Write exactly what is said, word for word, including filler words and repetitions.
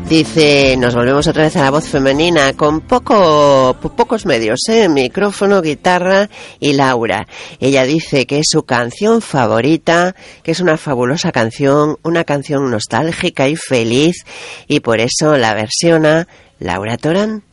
Dice, nos volvemos otra vez a la voz femenina con poco, po- pocos medios, ¿eh? Micrófono, guitarra y Laura. Ella dice que es su canción favorita, que es una fabulosa canción, una canción nostálgica y feliz, y por eso la versiona Laura Torán.